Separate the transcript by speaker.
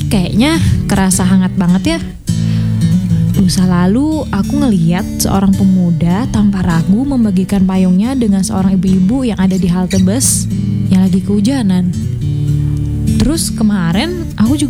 Speaker 1: kayaknya kerasa hangat banget ya. Lusa lalu aku ngeliat seorang pemuda tanpa ragu membagikan payungnya dengan seorang ibu-ibu yang ada di halte bus yang lagi kehujanan. Terus kemarin aku juga